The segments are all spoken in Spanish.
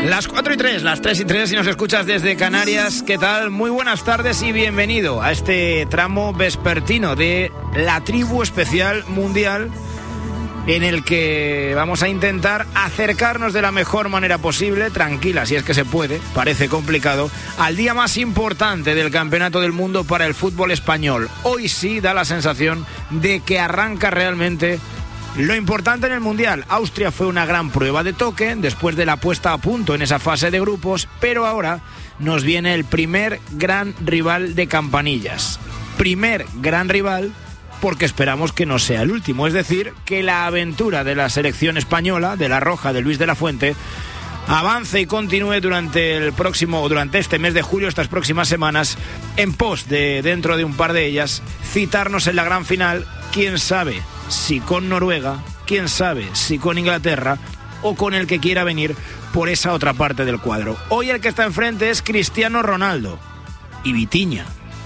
Las 4:03, las 3:03 si nos escuchas desde Canarias. ¿Qué tal? Muy buenas tardes y bienvenido a este tramo vespertino de la tribu especial mundial, en el que vamos a intentar acercarnos de la mejor manera posible, tranquila si es que se puede, parece complicado, al día más importante del Campeonato del Mundo para el fútbol español. Hoy sí da la sensación de que arranca realmente lo importante en el Mundial. Austria fue una gran prueba de toque después de la puesta a punto en esa fase de grupos, pero ahora nos viene el primer gran rival de campanillas. Primer gran rival porque esperamos que no sea el último, es decir, que la aventura de la selección española, de la Roja, de Luis de la Fuente, avance y continúe durante este mes de julio, estas próximas semanas, en pos de, dentro de un par de ellas, citarnos en la gran final, quién sabe si con Noruega, quién sabe si con Inglaterra o con el que quiera venir por esa otra parte del cuadro. Hoy el que está enfrente es Cristiano Ronaldo, y Vitinha,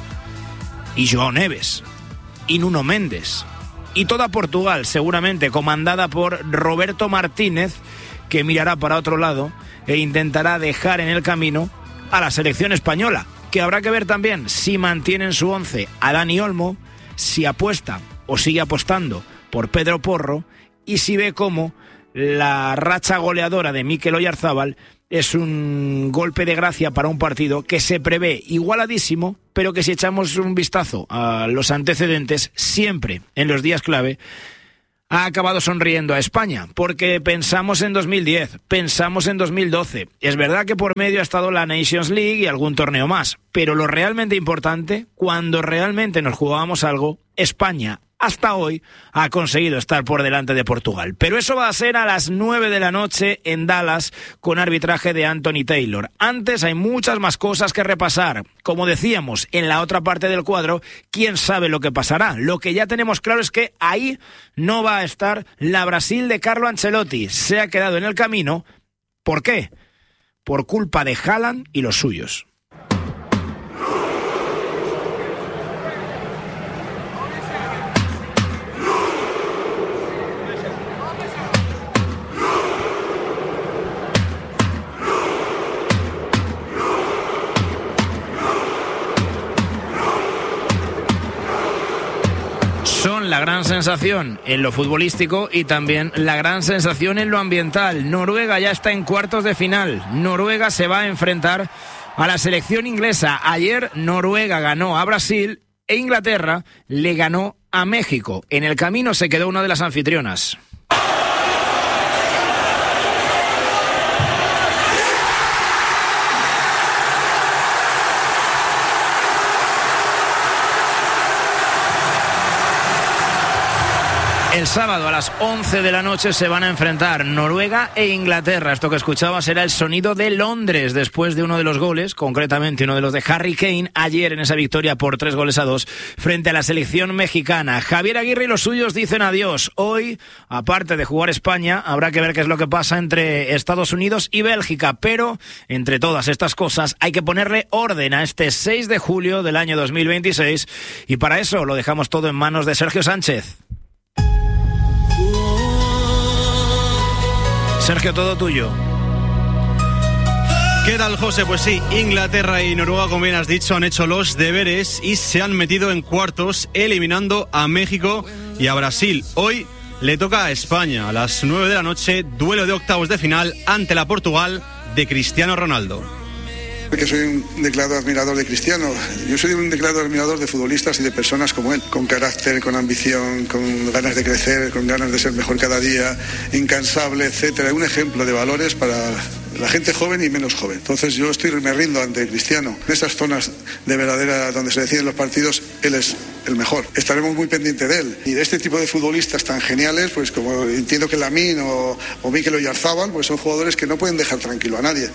y João Neves, y Nuno Méndez, y toda Portugal, seguramente comandada por Roberto Martínez, que mirará para otro lado e intentará dejar en el camino a la selección española, que habrá que ver también si mantiene en su once a Dani Olmo, si apuesta o sigue apostando por Pedro Porro, y si ve cómo la racha goleadora de Mikel Oyarzábal es un golpe de gracia para un partido que se prevé igualadísimo, pero que si echamos un vistazo a los antecedentes, siempre en los días clave ha acabado sonriendo a España, porque pensamos en 2010, pensamos en 2012. Es verdad que por medio ha estado la Nations League y algún torneo más, pero lo realmente importante, cuando realmente nos jugábamos algo, España hasta hoy ha conseguido estar por delante de Portugal. Pero eso va a ser a las 9 de la noche en Dallas, con arbitraje de Anthony Taylor. Antes hay muchas más cosas que repasar. Como decíamos, en la otra parte del cuadro, quién sabe lo que pasará. Lo que ya tenemos claro es que ahí no va a estar la Brasil de Carlo Ancelotti. Se ha quedado en el camino. ¿Por qué? Por culpa de Haaland y los suyos. Son la gran sensación en lo futbolístico y también la gran sensación en lo ambiental. Noruega ya está en cuartos de final. Noruega se va a enfrentar a la selección inglesa. Ayer Noruega ganó a Brasil e Inglaterra le ganó a México. En el camino se quedó una de las anfitrionas. El sábado a las 11 de la noche se van a enfrentar Noruega e Inglaterra. Esto que escuchabas era el sonido de Londres después de uno de los goles, concretamente uno de los de Harry Kane, ayer en esa victoria por 3-2 frente a la selección mexicana. Javier Aguirre y los suyos dicen adiós. Hoy, aparte de jugar España, habrá que ver qué es lo que pasa entre Estados Unidos y Bélgica, pero entre todas estas cosas hay que ponerle orden a este 6 de julio del año 2026 y para eso lo dejamos todo en manos de Sergio Sánchez. Sergio, todo tuyo. ¿Qué tal, José? Pues sí, Inglaterra y Noruega, como bien has dicho, han hecho los deberes y se han metido en cuartos, eliminando a México y a Brasil. Hoy le toca a España, a las 9 de la noche, duelo de octavos de final ante la Portugal de Cristiano Ronaldo. Que soy un declarado admirador de Cristiano. Yo soy un declarado admirador de futbolistas y de personas como él, con carácter, con ambición, con ganas de crecer, con ganas de ser mejor cada día, incansable, etcétera. Un ejemplo de valores para la gente joven y menos joven. Entonces yo me rindo ante Cristiano. En esas zonas de verdadera donde se deciden los partidos, él es el mejor. Estaremos muy pendientes de él. Y de este tipo de futbolistas tan geniales, pues como entiendo que Lamine o Mikel Oyarzábal, pues son jugadores que no pueden dejar tranquilo a nadie.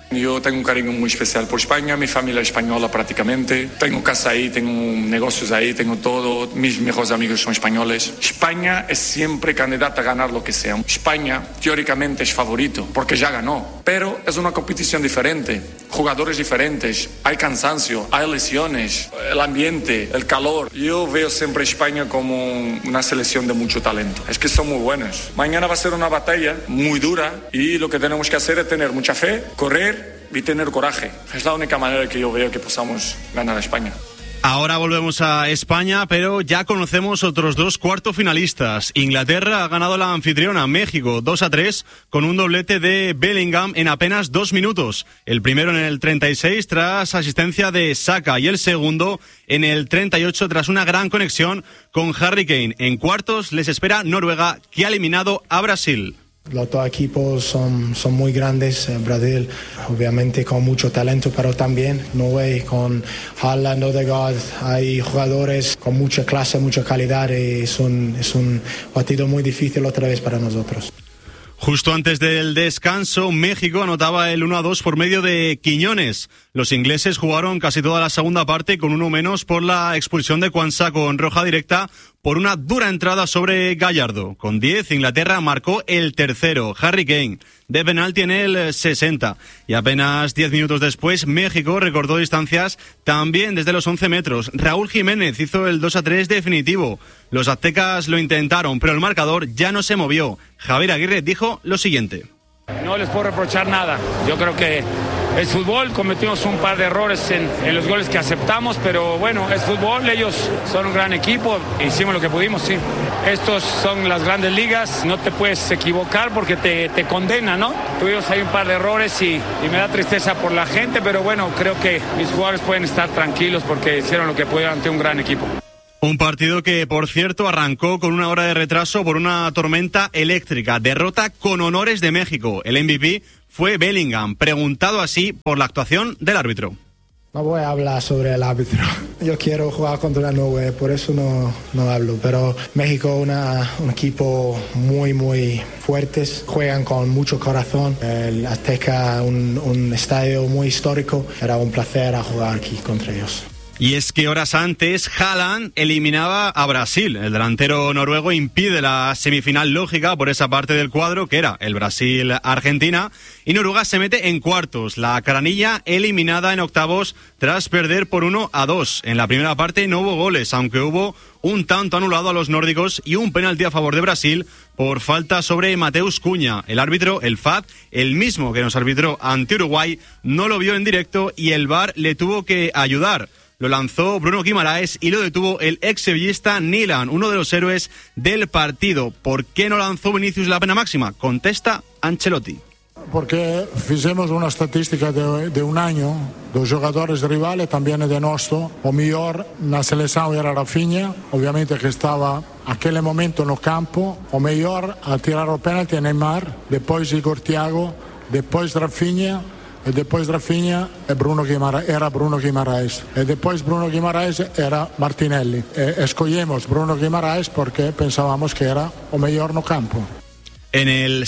Yo tengo un cariño muy especial por España, mi familia es española prácticamente, tengo casa ahí, tengo negocios ahí, tengo todo, mis mejores amigos son españoles. España es siempre candidata a ganar lo que sea. España teóricamente es favorito porque ya ganó, pero es una competición diferente, jugadores diferentes, hay cansancio, hay lesiones, el ambiente, el calor. Yo veo siempre a España como una selección de mucho talento, es que son muy buenos. Mañana va a ser una batalla muy dura y lo que tenemos que hacer es tener mucha fe, correr y tener coraje. Es la única manera que yo veo que podamos ganar a España. Ahora volvemos a España, pero ya conocemos otros dos cuartos finalistas. Inglaterra ha ganado la anfitriona México 2-3 con un doblete de Bellingham en apenas 2 minutos. El primero en el 36 tras asistencia de Saka y el segundo en el 38 tras una gran conexión con Harry Kane. En cuartos les espera Noruega, que ha eliminado a Brasil. Los dos equipos son muy grandes. Brasil, obviamente, con mucho talento, pero también Noruega con Haaland, Odegaard. Hay jugadores con mucha clase, mucha calidad. Y es un partido muy difícil otra vez para nosotros. Justo antes del descanso, México anotaba el 1-2 por medio de Quiñones. Los ingleses jugaron casi toda la segunda parte con uno menos por la expulsión de Quansah con roja directa por una dura entrada sobre Gallardo. Con 10, Inglaterra marcó el tercero, Harry Kane, de penalti en el 60. Y apenas 10 minutos después, México recortó distancias también desde los 11 metros. Raúl Jiménez hizo el 2-3 definitivo. Los aztecas lo intentaron, pero el marcador ya no se movió. Javier Aguirre dijo lo siguiente. No les puedo reprochar nada. Yo creo que es fútbol, cometimos un par de errores en los goles que aceptamos, pero bueno, es fútbol, ellos son un gran equipo, hicimos lo que pudimos, sí. Estos son las grandes ligas, no te puedes equivocar porque te condenan, ¿no? Tuvimos ahí un par de errores y me da tristeza por la gente, pero bueno, creo que mis jugadores pueden estar tranquilos porque hicieron lo que pudieron ante un gran equipo. Un partido que, por cierto, arrancó con una hora de retraso por una tormenta eléctrica. Derrota con honores de México. El MVP fue Bellingham, preguntado así por la actuación del árbitro. No voy a hablar sobre el árbitro. Yo quiero jugar contra Noruega, por eso no hablo. Pero México es un equipo muy fuerte. Juegan con mucho corazón. El Azteca, un estadio muy histórico. Era un placer jugar aquí contra ellos. Y es que horas antes, Haaland eliminaba a Brasil. El delantero noruego impide la semifinal lógica por esa parte del cuadro, que era el Brasil-Argentina, y Noruega se mete en cuartos. La caranilla eliminada en octavos tras perder por 1-2. En la primera parte no hubo goles, aunque hubo un tanto anulado a los nórdicos y un penalti a favor de Brasil por falta sobre Mateus Cunha. El árbitro, el FAD, el mismo que nos arbitró ante Uruguay, no lo vio en directo y el VAR le tuvo que ayudar. Lo lanzó Bruno Guimaraes y lo detuvo el ex-sevillista Nilan, uno de los héroes del partido. ¿Por qué no lanzó Vinicius la pena máxima? Contesta Ancelotti. Porque fizemos una estadística de un año dos jogadores rivales, también de nuestro. O mejor na seleção era Rafinha, obviamente que estaba aquel momento no campo. O mejor a tirar o penalti Neymar, después Igor Thiago, después Rafinha. E depois Rafinha era Bruno Guimaraes. E depois Bruno Guimaraes era Martinelli. Escogemos Bruno Guimaraes porque pensábamos que era o mejor no campo. En el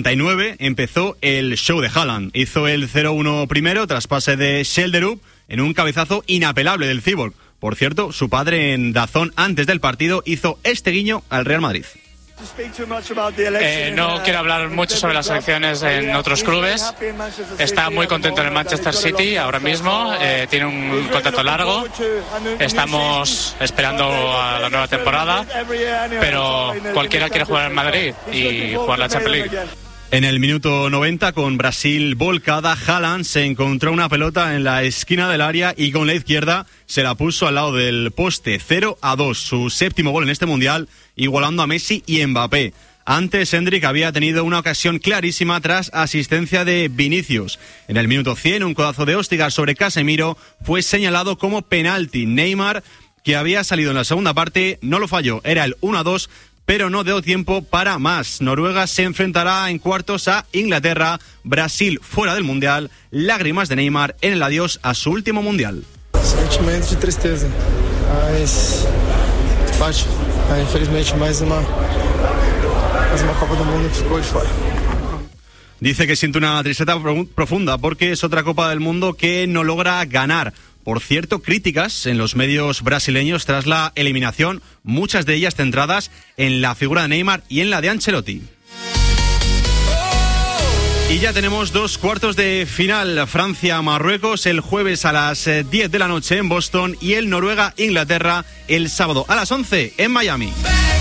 79 empezó el show de Haaland. Hizo el 0-1 primero tras pase de Schelderup en un cabezazo inapelable del Cyborg. Por cierto, su padre en DAZN antes del partido hizo este guiño al Real Madrid. No quiero hablar mucho sobre las elecciones en otros clubes. Está muy contento en el Manchester City ahora mismo. Tiene un contrato largo. Estamos esperando a la nueva temporada. Pero cualquiera quiere jugar en Madrid y jugar la Champions League. En el minuto 90, con Brasil volcada, Haaland se encontró una pelota en la esquina del área y con la izquierda se la puso al lado del poste. 0-2, su séptimo gol en este Mundial, igualando a Messi y Mbappé. Antes, Hendrik había tenido una ocasión clarísima tras asistencia de Vinicius. En el minuto 100, un codazo de Östigard sobre Casemiro fue señalado como penalti. Neymar, que había salido en la segunda parte, no lo falló. Era el 1-2, pero no dio tiempo para más. Noruega se enfrentará en cuartos a Inglaterra, Brasil fuera del Mundial, lágrimas de Neymar en el adiós a su último Mundial. Sentimentos de tristeza, mas infelizmente mais uma Copa do Mundo que ficou de fora. Dice que siente una tristeza profunda porque es otra Copa del Mundo que no logra ganar. Por cierto, críticas en los medios brasileños tras la eliminación, muchas de ellas centradas en la figura de Neymar y en la de Ancelotti. Y ya tenemos 2 cuartos de final, Francia-Marruecos el jueves a las 10 de la noche en Boston y el Noruega-Inglaterra el sábado a las 11 en Miami.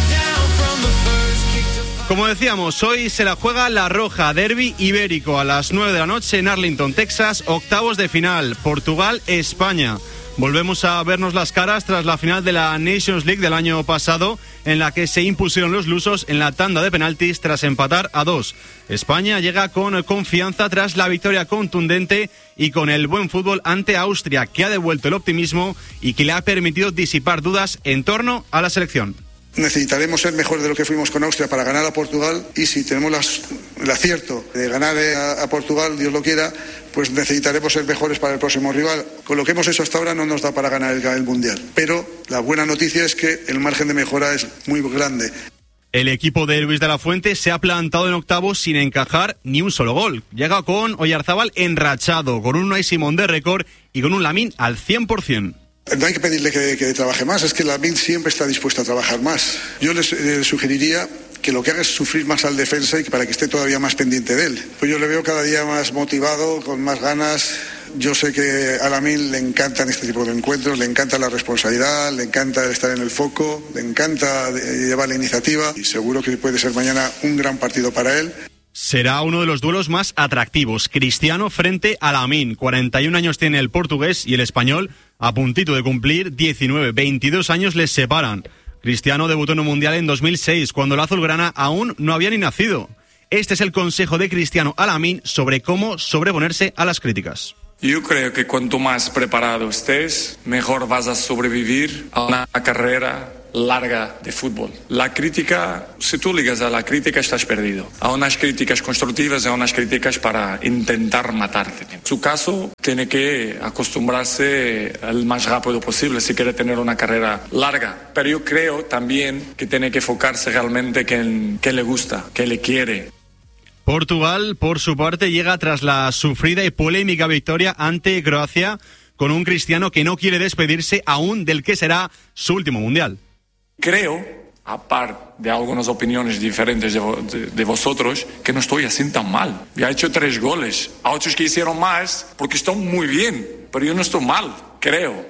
Como decíamos, hoy se la juega la Roja, derbi ibérico a las 9 de la noche en Arlington, Texas, octavos de final, Portugal-España. Volvemos a vernos las caras tras la final de la Nations League del año pasado, en la que se impusieron los lusos en la tanda de penaltis tras empatar a 2. España llega con confianza tras la victoria contundente y con el buen fútbol ante Austria, que ha devuelto el optimismo y que le ha permitido disipar dudas en torno a la selección. Necesitaremos ser mejor de lo que fuimos con Austria para ganar a Portugal, y si tenemos el acierto de ganar a Portugal, Dios lo quiera, pues necesitaremos ser mejores para el próximo rival. Con lo que hemos hecho hasta ahora no nos da para ganar el Mundial, pero la buena noticia es que el margen de mejora es muy grande. El equipo de Luis de la Fuente se ha plantado en octavos sin encajar ni un solo gol. Llega con Oyarzábal enrachado, con un Unai Simón de récord y con un Lamine al 100%. No hay que pedirle que trabaje más, es que Lamine siempre está dispuesto a trabajar más. Yo les sugeriría que lo que haga es sufrir más al defensa y para que esté todavía más pendiente de él. Pues yo le veo cada día más motivado, con más ganas. Yo sé que a Lamine le encantan este tipo de encuentros, le encanta la responsabilidad, le encanta estar en el foco, le encanta llevar la iniciativa y seguro que puede ser mañana un gran partido para él. Será uno de los duelos más atractivos. Cristiano frente a Lamine. 41 años tiene el portugués y el español, a puntito de cumplir 19. 22 años les separan. Cristiano debutó en un mundial en 2006, cuando el azulgrana aún no había ni nacido. Este es el consejo de Cristiano a Lamine sobre cómo sobreponerse a las críticas. Yo creo que cuanto más preparado estés, mejor vas a sobrevivir a una carrera larga de fútbol. La crítica, si tú ligas a la crítica, estás perdido. A unas críticas constructivas, a unas críticas para intentar matarte. En su caso, tiene que acostumbrarse el más rápido posible si quiere tener una carrera larga. Pero yo creo también que tiene que enfocarse realmente en qué le gusta, qué le quiere. Portugal, por su parte, llega tras la sufrida y polémica victoria ante Croacia, con un Cristiano que no quiere despedirse aún del que será su último mundial. Creo, aparte de algunas opiniones diferentes de vosotros, que no estoy así tan mal. Ya he hecho 3 goles. A otros que hicieron más, porque están muy bien. Pero yo no estoy mal, creo.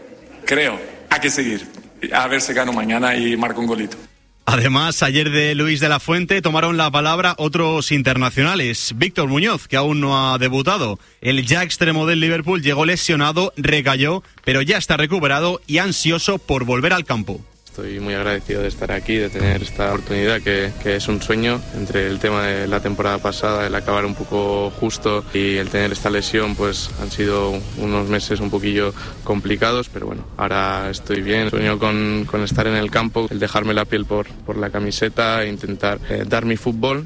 Hay que seguir. A ver si gano mañana y marco un golito. Además, ayer de Luis de la Fuente tomaron la palabra otros internacionales. Víctor Muñoz, que aún no ha debutado. El ya extremo del Liverpool llegó lesionado, recayó, pero ya está recuperado y ansioso por volver al campo. Estoy muy agradecido de estar aquí, de tener esta oportunidad que es un sueño. Entre el tema de la temporada pasada, el acabar un poco justo y el tener esta lesión, pues han sido unos meses un poquillo complicados, pero bueno, ahora estoy bien. Sueño con estar en el campo, el dejarme la piel por la camiseta e intentar dar mi fútbol.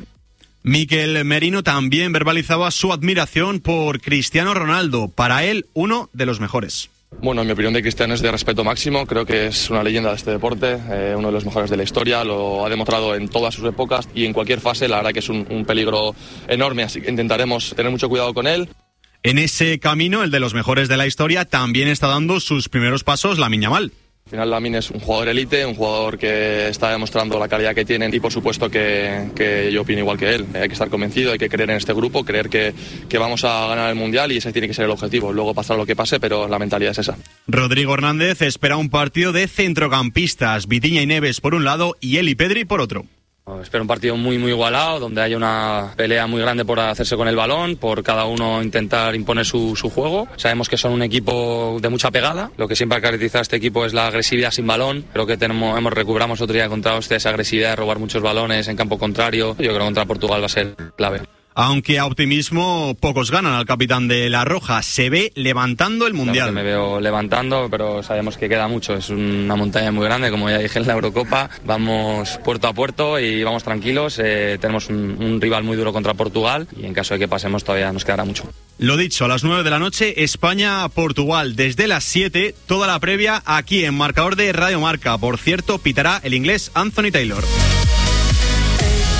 Mikel Merino también verbalizaba su admiración por Cristiano Ronaldo, para él uno de los mejores. Bueno, mi opinión de Cristiano es de respeto máximo, creo que es una leyenda de este deporte, uno de los mejores de la historia, lo ha demostrado en todas sus épocas y en cualquier fase, la verdad que es un peligro enorme, así que intentaremos tener mucho cuidado con él. En ese camino, el de los mejores de la historia, también está dando sus primeros pasos Lamine Yamal. Al final Lamine es un jugador élite, un jugador que está demostrando la calidad que tiene y por supuesto que yo opino igual que él. Hay que estar convencido, hay que creer en este grupo, creer que vamos a ganar el Mundial y ese tiene que ser el objetivo. Luego pasará lo que pase, pero la mentalidad es esa. Rodrigo Hernández espera un partido de centrocampistas, Vitinha y Neves por un lado y Eli Pedri por otro. Espero un partido muy igualado, donde haya una pelea muy grande por hacerse con el balón, por cada uno intentar imponer su juego. Sabemos que son un equipo de mucha pegada. Lo que siempre ha caracterizado a este equipo es la agresividad sin balón. Creo que recuperamos otro día contra Austria esa agresividad de robar muchos balones en campo contrario. Yo creo que contra Portugal va a ser clave. Aunque a optimismo pocos ganan al capitán de la Roja. Se ve levantando el Mundial. Me veo levantando, pero sabemos que queda mucho. Es una montaña muy grande, como ya dije en la Eurocopa. Vamos puerto a puerto y vamos tranquilos. Tenemos un rival muy duro contra Portugal y en caso de que pasemos todavía nos quedará mucho. Lo dicho, a las 9 de la noche, España-Portugal. Desde las 7, toda la previa aquí en Marcador de Radio Marca. Por cierto, pitará el inglés Anthony Taylor.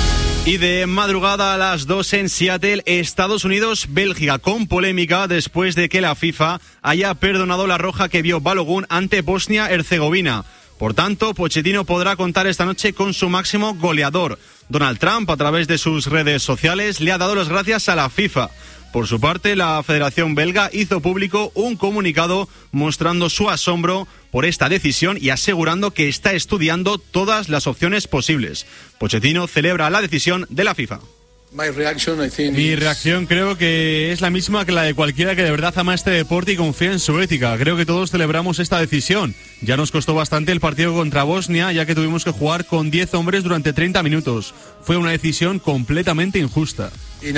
Y de madrugada a las 2 en Seattle, Estados Unidos, Bélgica, con polémica después de que la FIFA haya perdonado la roja que vio Balogun ante Bosnia-Herzegovina. Por tanto, Pochettino podrá contar esta noche con su máximo goleador. Donald Trump, a través de sus redes sociales, le ha dado las gracias a la FIFA. Por su parte, la Federación Belga hizo público un comunicado mostrando su asombro por esta decisión y asegurando que está estudiando todas las opciones posibles. Pochettino celebra la decisión de la FIFA. Mi reacción creo que es la misma que la de cualquiera que de verdad ama este deporte y confía en su ética. Creo que todos celebramos esta decisión. Ya nos costó bastante el partido contra Bosnia, ya que tuvimos que jugar con 10 hombres durante 30 minutos. Fue una decisión completamente injusta.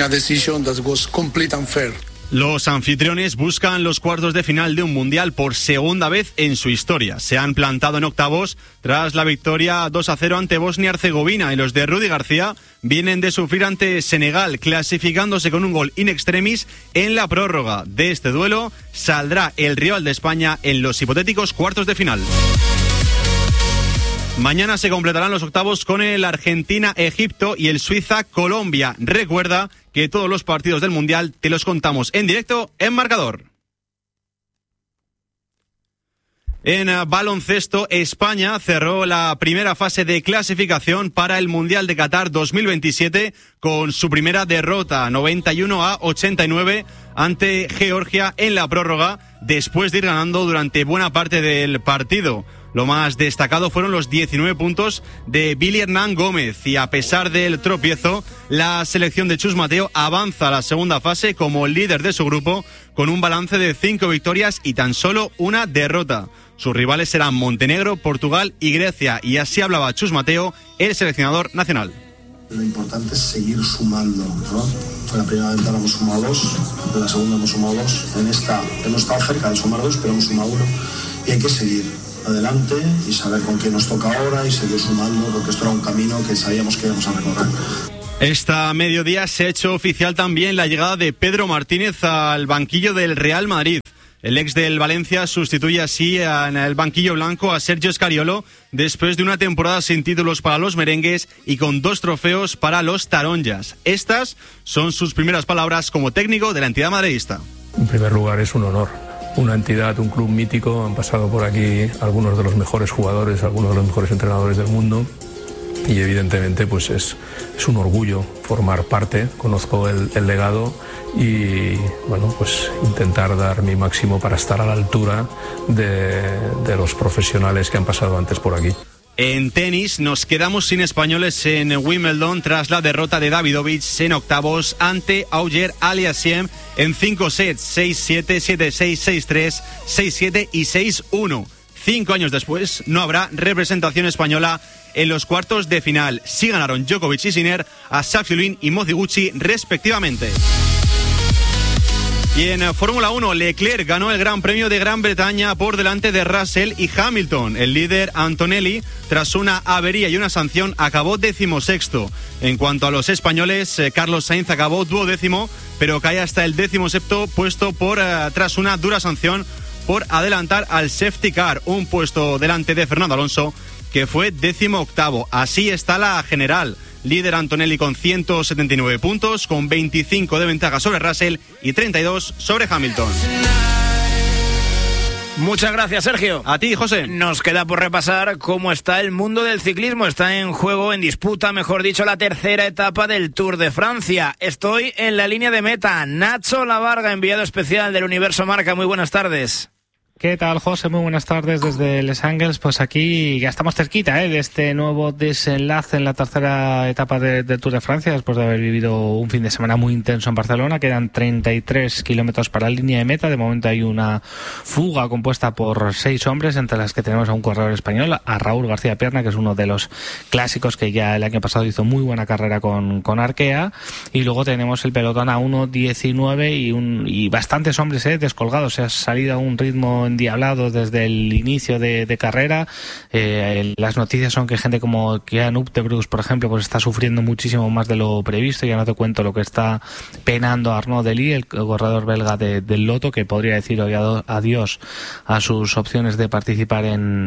Los anfitriones buscan los cuartos de final de un mundial por segunda vez en su historia. Se han plantado en octavos tras la victoria 2-0 ante Bosnia-Herzegovina, y los de Rudy García vienen de sufrir ante Senegal, clasificándose con un gol in extremis en la prórroga. De este duelo saldrá el rival de España en los hipotéticos cuartos de final. Mañana se completarán los octavos con el Argentina-Egipto y el Suiza-Colombia. Recuerda que todos los partidos del Mundial te los contamos en directo en Marcador. En baloncesto, España cerró la primera fase de clasificación para el Mundial de Qatar 2027 con su primera derrota, 91-89, ante Georgia en la prórroga, después de ir ganando durante buena parte del partido. Lo más destacado fueron los 19 puntos de Billy Hernán Gómez, y a pesar del tropiezo, la selección de Chus Mateo avanza a la segunda fase como líder de su grupo con un balance de 5 victorias y tan solo una derrota. Sus rivales serán Montenegro, Portugal y Grecia, y así hablaba Chus Mateo, el seleccionador nacional. Lo importante es seguir sumando, ¿no? En la primera ventana hemos sumado 2, en la segunda hemos sumado 2, en esta hemos estado cerca de sumar 2, pero hemos sumado 1, y hay que seguir adelante y saber con quién nos toca ahora y seguir sumando, porque esto era un camino que sabíamos que íbamos a recorrer. Esta mediodía se ha hecho oficial también la llegada de Pedro Martínez al banquillo del Real Madrid. El ex del Valencia sustituye así en el banquillo blanco a Sergio Scariolo después de una temporada sin títulos para los merengues y con 2 trofeos para los taronjas. Estas son sus primeras palabras como técnico de la entidad madridista. En primer lugar, es un honor. Una entidad, un club mítico, han pasado por aquí algunos de los mejores jugadores, algunos de los mejores entrenadores del mundo, y evidentemente pues es un orgullo formar parte. Conozco el legado y bueno, pues intentar dar mi máximo para estar a la altura de los profesionales que han pasado antes por aquí. En tenis, nos quedamos sin españoles en Wimbledon tras la derrota de Davidovich en octavos ante Auger Aliassime en 5 sets, 6-7, 7-6, 6-3, 6-7 y 6-1. 5 años después, no habrá representación española en los cuartos de final. Sí ganaron Djokovic y Sinner a Safiullin y Moziguchi respectivamente. Y en Fórmula 1, Leclerc ganó el Gran Premio de Gran Bretaña por delante de Russell y Hamilton. El líder Antonelli, tras una avería y una sanción, acabó 16º. En cuanto a los españoles, Carlos Sainz acabó 12º, pero cae hasta el 17º puesto tras una dura sanción por adelantar al safety car, un puesto delante de Fernando Alonso, que fue 18º. Así está la general. Líder Antonelli con 179 puntos, con 25 de ventaja sobre Russell y 32 sobre Hamilton. Muchas gracias, Sergio. A ti, José. Nos queda por repasar cómo está el mundo del ciclismo. Está en juego, en disputa, mejor dicho, la tercera etapa del Tour de Francia. Estoy en la línea de meta. Nacho Lavarga, enviado especial del Universo Marca. Muy buenas tardes. ¿Qué tal, José? Muy buenas tardes desde Les Angles. Pues aquí ya estamos cerquita de este nuevo desenlace en la tercera etapa del Tour de Francia, después de haber vivido un fin de semana muy intenso en Barcelona. Quedan 33 kilómetros para la línea de meta. De momento hay una fuga compuesta por 6 hombres, entre las que tenemos a un corredor español, a Raúl García Pierna, que es uno de los clásicos que ya el año pasado hizo muy buena carrera con Arkea. Y luego tenemos el pelotón a 1.19 y bastantes hombres descolgados. Se ha salido a un ritmo endiablado desde el inicio de carrera. Las noticias son que gente como Kian Uijtdebroeks, por ejemplo, pues está sufriendo muchísimo más de lo previsto. Ya no te cuento lo que está penando Arnaud Delis, el corredor belga del Lotto, que podría decir hoy adiós a sus opciones de participar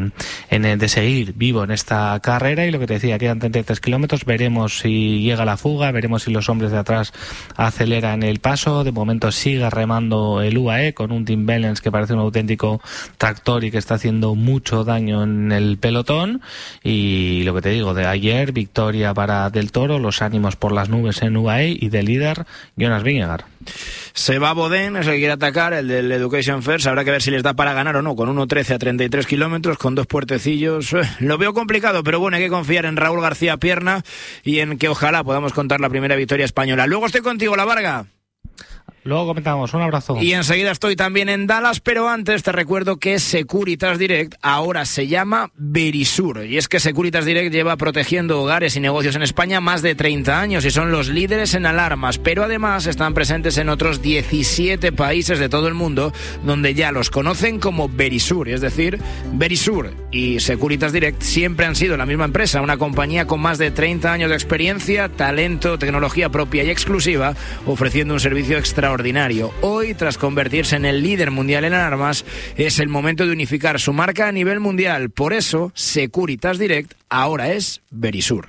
de seguir vivo en esta carrera. Y lo que te decía, quedan 33 kilómetros, veremos si llega la fuga, veremos si los hombres de atrás aceleran el paso. De momento sigue remando el UAE con un Tim Wellens que parece un auténtico tractor y que está haciendo mucho daño en el pelotón. Y lo que te digo, de ayer, victoria para Del Toro, los ánimos por las nubes en UAE, y de líder Jonas Vingegaard. Se va Bodén, es el que quiere atacar, el del Education First. Habrá que ver si les da para ganar o no, con 1.13 a 33 kilómetros, con 2 puertecillos. Lo veo complicado, pero bueno, hay que confiar en Raúl García Pierna y en que ojalá podamos contar la primera victoria española. Luego estoy contigo, La Varga. Luego comentamos, un abrazo. Y enseguida estoy también en Dallas, pero antes te recuerdo que Securitas Direct ahora se llama Verisur. Y es que Securitas Direct lleva protegiendo hogares y negocios en España más de 30 años y son los líderes en alarmas, pero además están presentes en otros 17 países de todo el mundo donde ya los conocen como Verisur, es decir, Verisur y Securitas Direct siempre han sido la misma empresa, una compañía con más de 30 años de experiencia, talento, tecnología propia y exclusiva, ofreciendo un servicio extraordinario. Hoy, tras convertirse en el líder mundial en alarmas, es el momento de unificar su marca a nivel mundial. Por eso, Securitas Direct ahora es Verisur.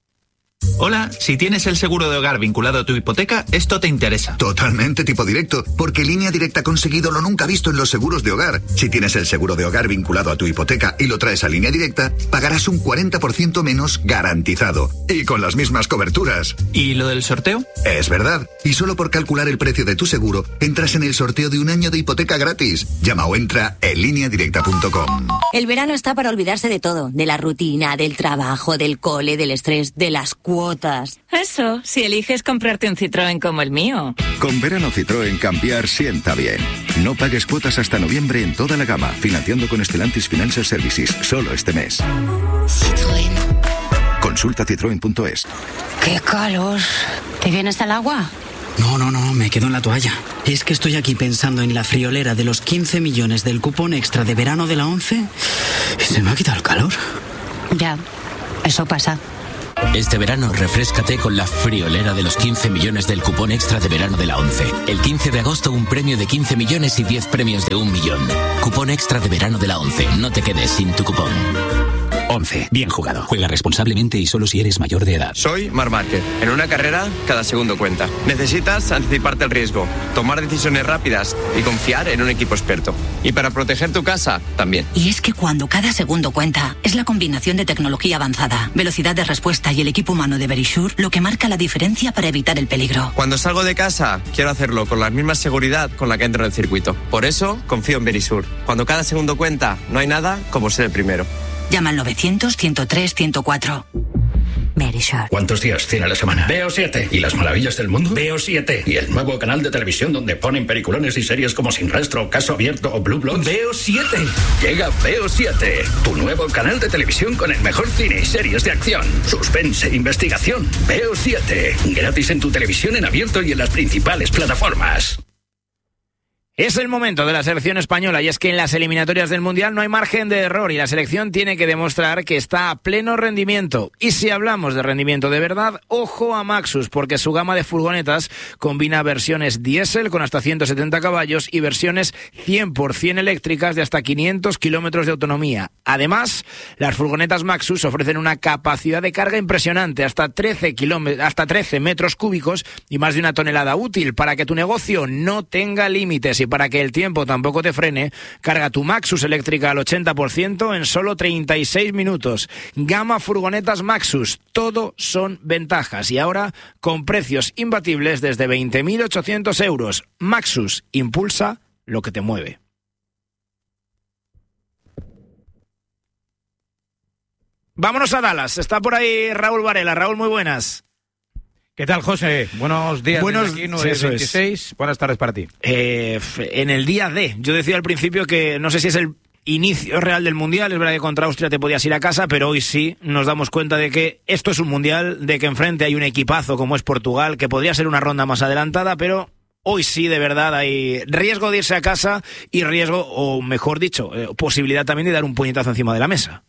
Hola, si tienes el seguro de hogar vinculado a tu hipoteca, esto te interesa. Totalmente tipo directo, porque Línea Directa ha conseguido lo nunca visto en los seguros de hogar. Si tienes el seguro de hogar vinculado a tu hipoteca y lo traes a Línea Directa, pagarás un 40% menos garantizado. Y con las mismas coberturas. ¿Y lo del sorteo? Es verdad. Y solo por calcular el precio de tu seguro, entras en el sorteo de un año de hipoteca gratis. Llama o entra en lineadirecta.com. El verano está para olvidarse de todo. De la rutina, del trabajo, del cole, del estrés, de las cuotas. Eso, si eliges comprarte un Citroën como el mío. Con verano Citroën cambiar sienta bien. No pagues cuotas hasta noviembre en toda la gama, financiando con Stellantis Financial Services, solo este mes. Citroën. Consulta citroen.es. ¡Qué calor! ¿Te vienes al agua? No, me quedo en la toalla. Es que estoy aquí pensando en la friolera de los 15 millones del cupón extra de verano de la 11 y se me ha quitado el calor. Ya, eso pasa. Este verano refréscate con la friolera de los 15 millones del cupón extra de verano de la 11. El 15 de agosto un premio de 15 millones y 10 premios de 1 millón. Cupón extra de verano de la 11. No te quedes sin tu cupón. 11. Bien jugado. Juega responsablemente y solo si eres mayor de edad. Soy Marc Márquez. En una carrera, cada segundo cuenta. Necesitas anticiparte al riesgo, tomar decisiones rápidas y confiar en un equipo experto. Y para proteger tu casa, también. Y es que cuando cada segundo cuenta, es la combinación de tecnología avanzada, velocidad de respuesta y el equipo humano de Verisur lo que marca la diferencia para evitar el peligro. Cuando salgo de casa, quiero hacerlo con la misma seguridad con la que entro en el circuito. Por eso, confío en Verisur. Cuando cada segundo cuenta, no hay nada como ser el primero. Llama al 900-103-104. Verisur. ¿Cuántos días tiene la semana? Veo 7. ¿Y las maravillas del mundo? Veo 7. ¿Y el nuevo canal de televisión donde ponen peliculones y series como Sin Rastro, Caso Abierto o Blue Bloods? Veo 7. Llega Veo 7, tu nuevo canal de televisión con el mejor cine y series de acción, suspense, investigación. Veo 7. Gratis en tu televisión en abierto y en las principales plataformas. Es el momento de la selección española y es que en las eliminatorias del Mundial no hay margen de error y la selección tiene que demostrar que está a pleno rendimiento. Y si hablamos de rendimiento de verdad, ojo a Maxus, porque su gama de furgonetas combina versiones diésel con hasta 170 caballos y versiones 100% eléctricas de hasta 500 kilómetros de autonomía. Además, las furgonetas Maxus ofrecen una capacidad de carga impresionante, hasta 13 metros cúbicos y más de 1 tonelada útil, para que tu negocio no tenga límites. Y para que el tiempo tampoco te frene, carga tu Maxus eléctrica al 80% en solo 36 minutos. Gama furgonetas Maxus, todo son ventajas. Y ahora con precios imbatibles desde 20.800 euros. Maxus, impulsa lo que te mueve. Vámonos a Dallas. Está por ahí Raúl Varela. Raúl, muy buenas. ¿Qué tal, José? Buenos días. Buenos aquí, 9:26. Buenas tardes para ti. En el día D, yo decía al principio que no sé si es el inicio real del Mundial. Es verdad que contra Austria te podías ir a casa, pero hoy sí nos damos cuenta de que esto es un Mundial, de que enfrente hay un equipazo como es Portugal, que podría ser una ronda más adelantada, pero hoy sí de verdad hay riesgo de irse a casa y riesgo, o mejor dicho, posibilidad también de dar un puñetazo encima de la mesa.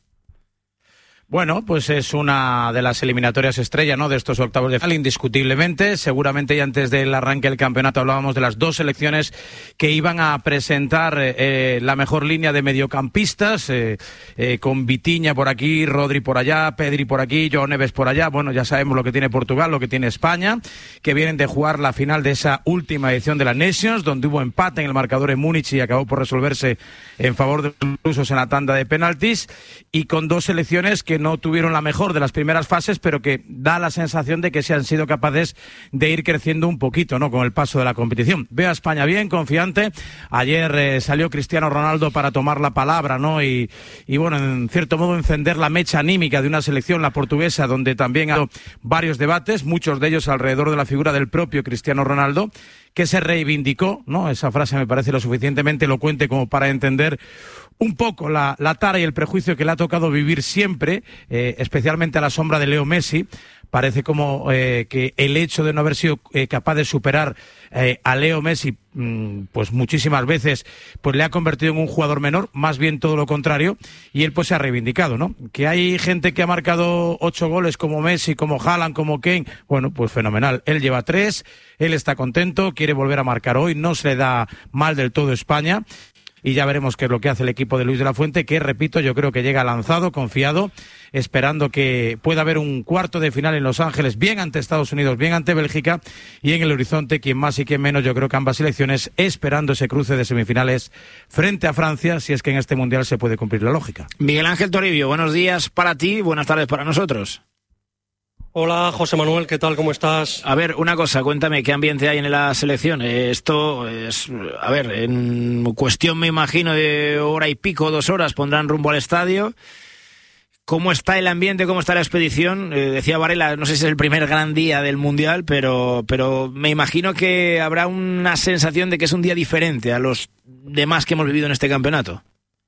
Bueno, pues es una de las eliminatorias estrella, ¿no?, de estos octavos de final, indiscutiblemente. Seguramente, y antes del arranque del campeonato hablábamos de las dos selecciones que iban a presentar la mejor línea de mediocampistas, con Vitinha por aquí, Rodri por allá, Pedri por aquí, João Neves por allá. Bueno, ya sabemos lo que tiene Portugal, lo que tiene España, que vienen de jugar la final de esa última edición de la Nations, donde hubo empate en el marcador en Múnich y acabó por resolverse en favor de los rusos en la tanda de penaltis, y con dos selecciones que no tuvieron la mejor de las primeras fases, pero que da la sensación de que se han sido capaces de ir creciendo un poquito, ¿no?, con el paso de la competición. Veo a España bien, confiante. Ayer salió Cristiano Ronaldo para tomar la palabra, ¿no?, y bueno, en cierto modo encender la mecha anímica de una selección, la portuguesa, donde también ha habido varios debates, muchos de ellos alrededor de la figura del propio Cristiano Ronaldo, que se reivindicó, ¿no? Esa frase me parece lo suficientemente elocuente como para entender un poco la tara y el prejuicio que le ha tocado vivir siempre, especialmente a la sombra de Leo Messi. Parece como que el hecho de no haber sido capaz de superar a Leo Messi pues muchísimas veces pues le ha convertido en un jugador menor, más bien todo lo contrario, y él pues se ha reivindicado, ¿no? Que hay gente que ha marcado 8 goles como Messi, como Haaland, como Kane, bueno, pues fenomenal. Él lleva 3, él está contento, quiere volver a marcar hoy, no se le da mal del todo España. Y ya veremos qué es lo que hace el equipo de Luis de la Fuente, que, repito, yo creo que llega lanzado, confiado, esperando que pueda haber un cuarto de final en Los Ángeles, bien ante Estados Unidos, bien ante Bélgica, y en el horizonte, quien más y quien menos, yo creo que ambas selecciones, esperando ese cruce de semifinales frente a Francia, si es que en este Mundial se puede cumplir la lógica. Miguel Ángel Toribio, buenos días para ti, buenas tardes para nosotros. Hola, José Manuel, ¿qué tal? ¿Cómo estás? A ver, una cosa, cuéntame, ¿qué ambiente hay en la selección? Esto es, a ver, en cuestión, me imagino, de hora y pico, 2 horas, pondrán rumbo al estadio. ¿Cómo está el ambiente? ¿Cómo está la expedición? Decía Varela, no sé si es el primer gran día del Mundial, pero me imagino que habrá una sensación de que es un día diferente a los demás que hemos vivido en este campeonato.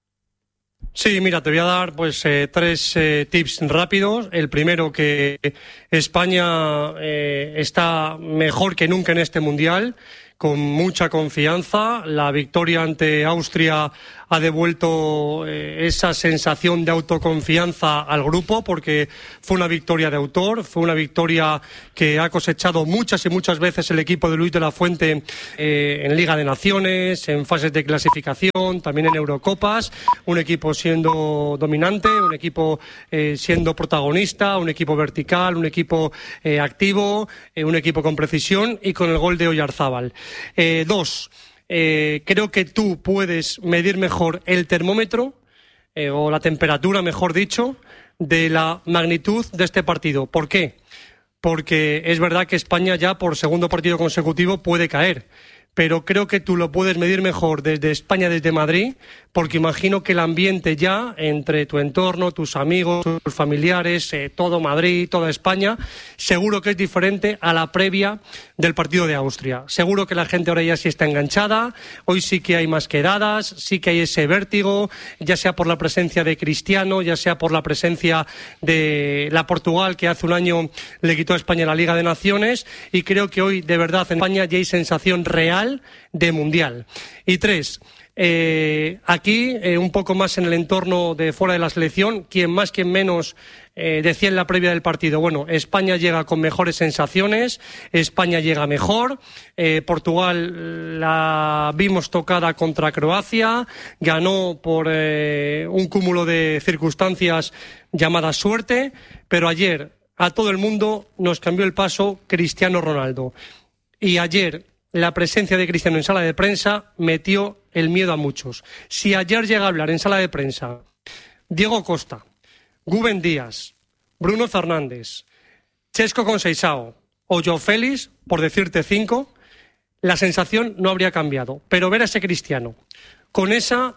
Sí, mira, te voy a dar pues 3 tips rápidos. El primero, que España está mejor que nunca en este Mundial, con mucha confianza. La victoria ante Austria ha devuelto esa sensación de autoconfianza al grupo, porque fue una victoria de autor, fue una victoria que ha cosechado muchas y muchas veces el equipo de Luis de la Fuente en Liga de Naciones, en fases de clasificación, también en Eurocopas. Un equipo siendo dominante, un equipo siendo protagonista, un equipo vertical, un equipo activo, un equipo con precisión y con el gol de Oyarzábal. 2. Creo que tú puedes medir mejor el termómetro, o la temperatura, mejor dicho, de la magnitud de este partido. ¿Por qué? Porque es verdad que España ya por segundo partido consecutivo puede caer, pero creo que tú lo puedes medir mejor desde España, desde Madrid, porque imagino que el ambiente ya entre tu entorno, tus amigos, tus familiares, todo Madrid, toda España, seguro que es diferente a la previa del partido de Austria. Seguro que la gente ahora ya sí está enganchada, hoy sí que hay más quedadas, sí que hay ese vértigo, ya sea por la presencia de Cristiano, ya sea por la presencia de la Portugal, que hace un año le quitó a España la Liga de Naciones, y creo que hoy de verdad en España ya hay sensación real de Mundial. Y 3, aquí un poco más en el entorno de fuera de la selección, quien más, quien menos, decía en la previa del partido, bueno, España llega con mejores sensaciones, España llega mejor, Portugal la vimos tocada contra Croacia, ganó por un cúmulo de circunstancias llamadas suerte, pero ayer a todo el mundo nos cambió el paso Cristiano Ronaldo. Y ayer la presencia de Cristiano en sala de prensa metió el miedo a muchos. Si ayer llega a hablar en sala de prensa Diego Costa, Rúben Díaz, Bruno Fernández, Chesco Conceição o João Félix, por decirte 5, la sensación no habría cambiado. Pero ver a ese Cristiano con esa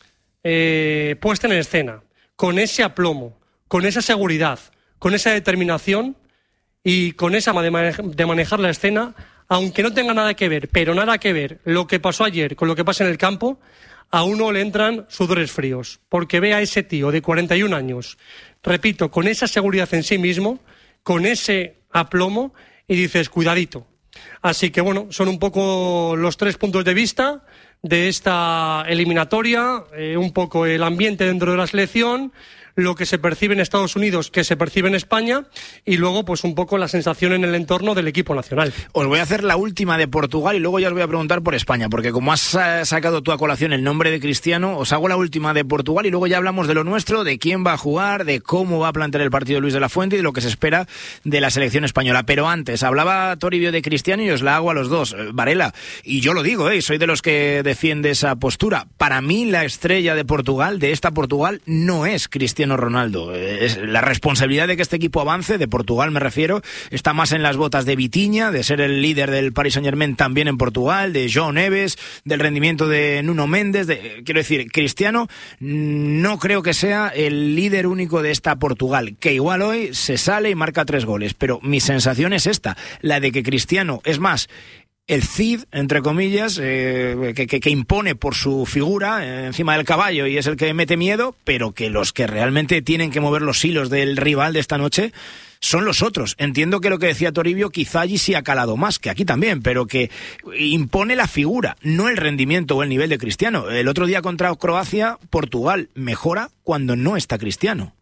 puesta en escena, con ese aplomo, con esa seguridad, con esa determinación y con esa de manejar la escena, aunque no tenga nada que ver, pero nada que ver lo que pasó ayer con lo que pasa en el campo, a uno le entran sudores fríos, porque ve a ese tío de 41 años, repito, con esa seguridad en sí mismo, con ese aplomo, y dices, cuidadito, Así que bueno, son un poco los 3 puntos de vista de esta eliminatoria, un poco el ambiente dentro de la selección, lo que se percibe en Estados Unidos, que se percibe en España, y luego pues un poco la sensación en el entorno del equipo nacional. Os voy a hacer la última de Portugal y luego ya os voy a preguntar por España, porque como has sacado tú a colación el nombre de Cristiano, os hago la última de Portugal y luego ya hablamos de lo nuestro, de quién va a jugar, de cómo va a plantear el partido Luis de la Fuente y de lo que se espera de la selección española. Pero antes, hablaba Toribio de Cristiano y os la hago a los dos. Varela, y yo lo digo, soy de los que defiende esa postura. Para mí la estrella de Portugal, de esta Portugal, no es Cristiano Ronaldo. Es la responsabilidad de que este equipo avance, de Portugal me refiero, está más en las botas de Vitinha, de ser el líder del Paris Saint-Germain también en Portugal, de João Neves, del rendimiento de Nuno Mendes. Quiero decir, Cristiano no creo que sea el líder único de esta Portugal, que igual hoy se sale y marca 3 goles, pero mi sensación es esta, la de que Cristiano es más el Cid, entre comillas, que impone por su figura encima del caballo y es el que mete miedo, pero que los que realmente tienen que mover los hilos del rival de esta noche son los otros. Entiendo que lo que decía Toribio quizá allí sí ha calado más, que aquí también, pero que impone la figura, no el rendimiento o el nivel de Cristiano. El otro día contra Croacia, Portugal mejora cuando no está Cristiano.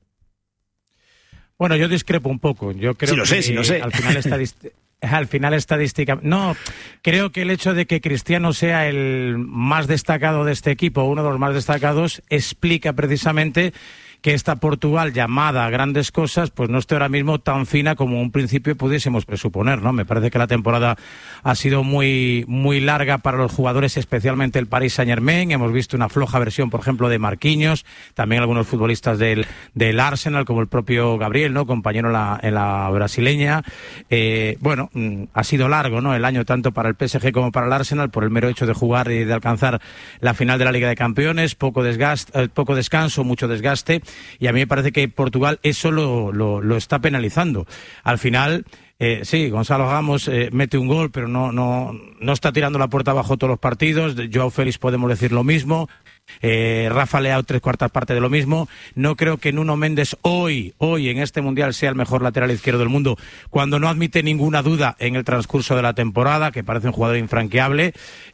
Bueno, yo discrepo un poco. Yo creo sí lo sé. Al final estadística. No, creo que el hecho de que Cristiano sea el más destacado de este equipo, uno de los más destacados, explica precisamente que esta Portugal llamada a grandes cosas pues no esté ahora mismo tan fina como un principio pudiésemos presuponer, ¿no? Me parece que la temporada ha sido muy larga para los jugadores, especialmente el Paris Saint-Germain. Hemos visto una floja versión, por ejemplo, de Marquinhos, también algunos futbolistas del Arsenal, como el propio Gabriel, ¿no? Compañero en la brasileña. Bueno, ha sido largo, ¿no? El año tanto para el PSG como para el Arsenal por el mero hecho de jugar y de alcanzar la final de la Liga de Campeones, poco descanso, mucho desgaste. Y a mí me parece que Portugal eso lo está penalizando. Al final, sí, Gonzalo Ramos mete un gol, pero no está tirando la puerta abajo todos los partidos. Joao Félix podemos decir lo mismo. Rafa Leao 3/4 parte de lo mismo. No creo que Nuno Mendes hoy en este Mundial sea el mejor lateral izquierdo del mundo, cuando no admite ninguna duda en el transcurso de la temporada, que parece un jugador infranqueable.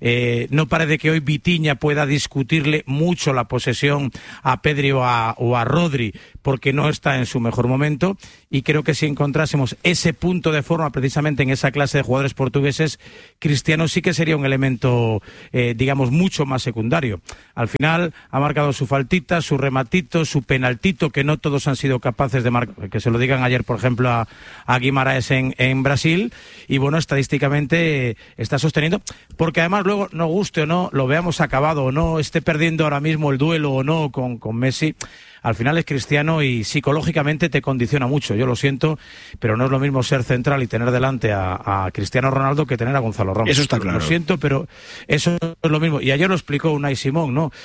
No parece que hoy Vitinha pueda discutirle mucho la posesión a Pedri o a Rodri, porque no está en su mejor momento, y creo que si encontrásemos ese punto de forma precisamente en esa clase de jugadores portugueses, Cristiano sí que sería un elemento digamos mucho más secundario. Al final ha marcado su faltita, su rematito, su penaltito, que no todos han sido capaces de marcar, que se lo digan ayer, por ejemplo, a Guimaraes en Brasil, y bueno, estadísticamente está sosteniendo, porque además luego, no guste o no, lo veamos acabado o no, esté perdiendo ahora mismo el duelo o no con Messi, al final es Cristiano y psicológicamente te condiciona mucho. Yo lo siento, pero no es lo mismo ser central y tener delante a Cristiano Ronaldo que tener a Gonzalo Ramos. Eso está claro. Lo siento, pero eso es lo mismo. Y ayer lo explicó Unai Simón, ¿no?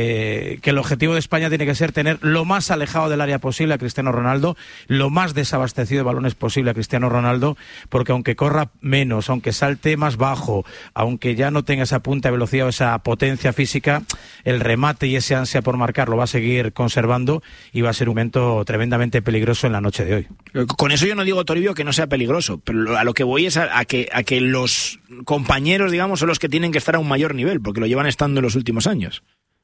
Que el objetivo de España tiene que ser tener lo más alejado del área posible a Cristiano Ronaldo, lo más desabastecido de balones posible a Cristiano Ronaldo, porque aunque corra menos, aunque salte más bajo, aunque ya no tenga esa punta de velocidad o esa potencia física, el remate y ese ansia por marcar lo va a seguir conservando y va a ser un momento tremendamente peligroso en la noche de hoy. Con eso yo no digo, Toribio, que no sea peligroso, pero a lo que voy es a que los compañeros, digamos, son los que tienen que estar a un mayor nivel, porque lo llevan estando en los últimos años.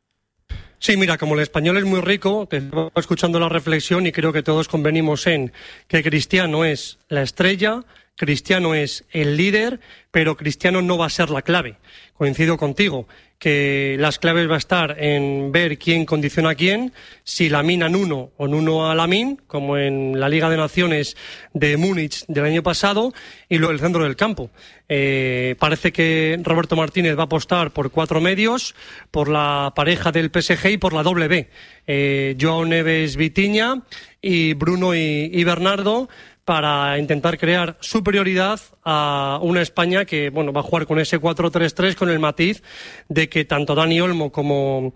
Sí, mira, como el español es muy rico, te estaba escuchando la reflexión y creo que todos convenimos en que Cristiano es la estrella, Cristiano es el líder, pero Cristiano no va a ser la clave. Coincido contigo que las claves va a estar en ver quién condiciona a quién, si Lamine a Nuno o Nuno a Lamine, como en la Liga de Naciones de Múnich del año pasado, y luego el centro del campo. Parece que Roberto Martínez va a apostar por 4 medios, por la pareja del PSG y por la doble B. João Neves, Vitinha y Bruno y Bernardo, para intentar crear superioridad a una España que, bueno, va a jugar con ese 4-3-3 con el matiz de que tanto Dani Olmo como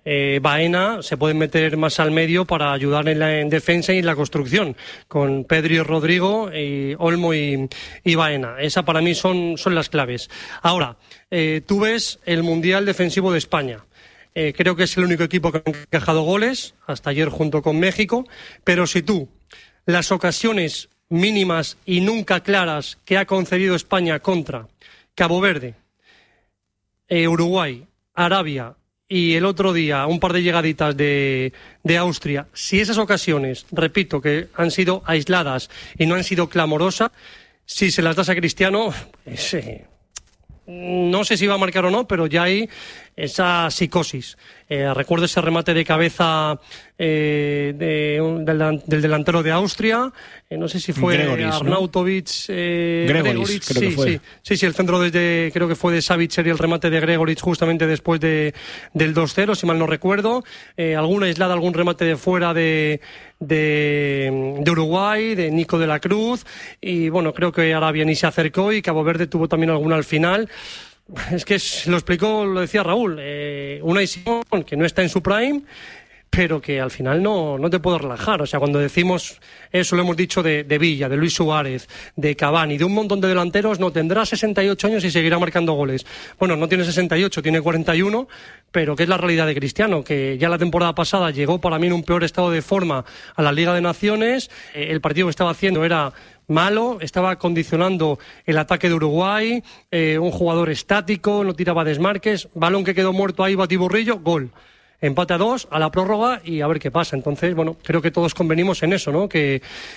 Baena se pueden meter más al medio para ayudar en defensa y en la construcción, con Pedri y Rodrigo, y Olmo y Baena. Esa para mí son las claves. Ahora, tú ves el Mundial Defensivo de España. Creo que es el único equipo que ha encajado goles, hasta ayer junto con México, pero si tú las ocasiones mínimas y nunca claras que ha concedido España contra Cabo Verde, Uruguay, Arabia y el otro día un par de llegaditas de Austria, si esas ocasiones, repito, que han sido aisladas y no han sido clamorosas, si se las das a Cristiano, pues, no sé si va a marcar o no, pero ya hay esa psicosis. Recuerdo ese remate de cabeza del delantero de Austria, no sé si fue Gregoris, Arnautovic, Gregoris, creo que fue. Sí, el centro creo que fue de Savitzer y el remate de Gregoris justamente después del 2-0, si mal no recuerdo. Alguna aislada, algún remate de fuera de Uruguay, de Nico de la Cruz, y bueno, creo que Arabia ni se acercó y Cabo Verde tuvo también alguna al final. Es que lo decía Raúl, Unai Simón, que no está en su prime, pero que al final no te puedo relajar. O sea, cuando decimos eso, lo hemos dicho de Villa, de Luis Suárez, de Cavani, de un montón de delanteros, no, tendrá 68 años y seguirá marcando goles. Bueno, no tiene 68, tiene 41, pero que es la realidad de Cristiano, que ya la temporada pasada llegó para mí en un peor estado de forma a la Liga de Naciones. El partido que estaba haciendo era malo, estaba condicionando el ataque de Uruguay, un jugador estático, no tiraba desmarques, balón que quedó muerto ahí, batiburrillo, gol. Empate a 2, a la prórroga y a ver qué pasa. Entonces, bueno, creo que todos convenimos en eso, ¿no? Que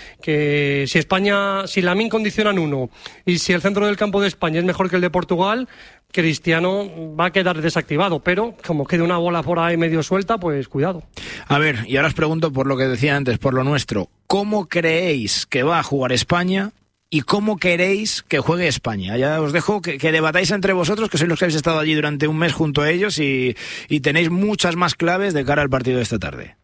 si Lamine condiciona en uno y si el centro del campo de España es mejor que el de Portugal, Cristiano va a quedar desactivado, pero como quede una bola por ahí medio suelta, pues cuidado. A ver, y ahora os pregunto por lo que decía antes, por lo nuestro. ¿Cómo creéis que va a jugar España? ¿Y cómo queréis que juegue España? Ya os dejo que debatáis entre vosotros, que sois los que habéis estado allí durante un mes junto a ellos y tenéis muchas más claves de cara al partido de esta tarde.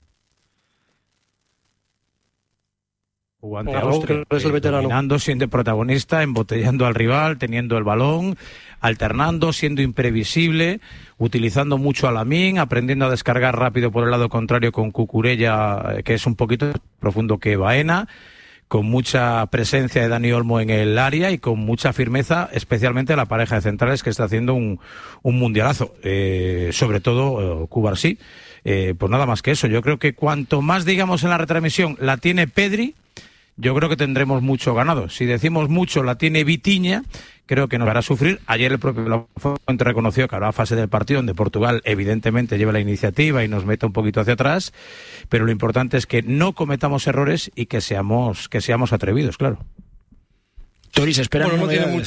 Jugante Austria, dominando, siendo protagonista, embotellando al rival, teniendo el balón, alternando, siendo imprevisible, utilizando mucho a Lamine, aprendiendo a descargar rápido por el lado contrario con Cucurella, que es un poquito más profundo que Baena, con mucha presencia de Dani Olmo en el área y con mucha firmeza, especialmente la pareja de centrales que está haciendo un mundialazo, sobre todo Cubarsí. Pues nada más que eso, yo creo que cuanto más digamos en la retransmisión la tiene Pedri, yo creo que tendremos mucho ganado. Si decimos mucho la tiene Vitinha, creo que nos hará sufrir. Ayer el propio Fuente reconoció que habrá fase del partido donde Portugal evidentemente lleva la iniciativa y nos meta un poquito hacia atrás, pero lo importante es que no cometamos errores y que seamos atrevidos, claro. Toris, espera. Bueno,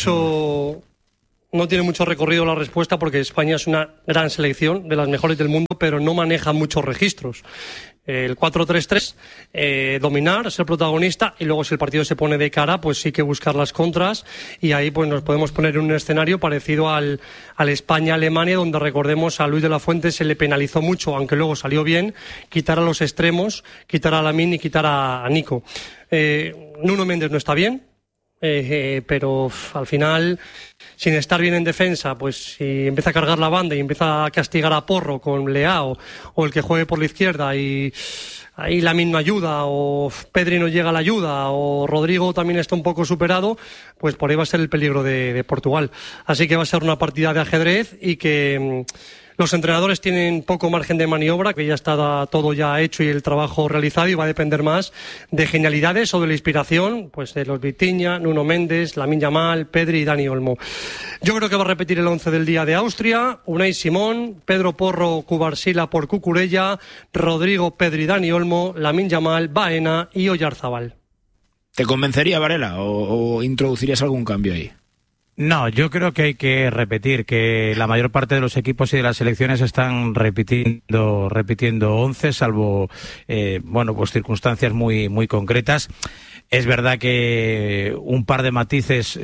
no tiene mucho recorrido la respuesta porque España es una gran selección, de las mejores del mundo, pero no maneja muchos registros. El 4-3-3, dominar, ser protagonista, y luego si el partido se pone de cara, pues sí que buscar las contras, y ahí pues nos podemos poner en un escenario parecido al España-Alemania, donde recordemos a Luis de la Fuente se le penalizó mucho, aunque luego salió bien, quitar a los extremos, quitar a Lamine y quitar a Nico. Nuno Méndez no está bien, pero al final, sin estar bien en defensa, pues si empieza a cargar la banda y empieza a castigar a Porro con Leao, o el que juegue por la izquierda y ahí Lamine no ayuda, o Pedri no llega a la ayuda, o Rodrigo también está un poco superado, pues por ahí va a ser el peligro de Portugal. Así que va a ser una partida de ajedrez y que los entrenadores tienen poco margen de maniobra, que ya está todo ya hecho y el trabajo realizado, y va a depender más de genialidades o de la inspiración, pues de los Vitinha, Nuno Méndez, Lamine Yamal, Pedri y Dani Olmo. Yo creo que va a repetir el 11 del día de Austria: Unai Simón, Pedro Porro, Cubarsí por Cucurella, Rodrigo, Pedri, Dani Olmo, Lamine Yamal, Baena y Oyarzabal. ¿Te convencería, Varela, o introducirías algún cambio ahí? No, yo creo que hay que repetir que la mayor parte de los equipos y de las selecciones están repitiendo 11, salvo pues circunstancias muy concretas. Es verdad que un par de matices,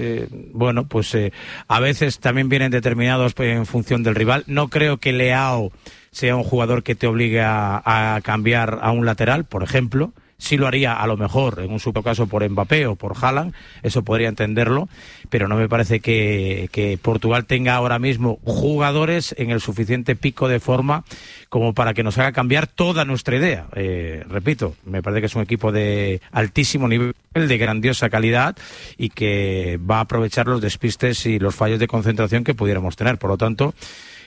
a veces también vienen determinados en función del rival. No creo que Leao sea un jugador que te obligue a cambiar a un lateral, por ejemplo. Sí lo haría a lo mejor en un caso por Mbappé o por Haaland, eso podría entenderlo, pero no me parece que Portugal tenga ahora mismo jugadores en el suficiente pico de forma como para que nos haga cambiar toda nuestra idea. Repito, me parece que es un equipo de altísimo nivel, de grandiosa calidad, y que va a aprovechar los despistes y los fallos de concentración que pudiéramos tener. Por lo tanto,